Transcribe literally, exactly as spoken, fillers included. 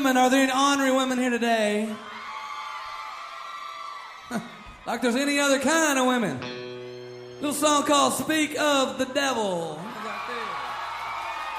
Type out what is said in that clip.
women. Are there any ornery women here today? Like there's any other kind of women. Little song called Speak of the Devil.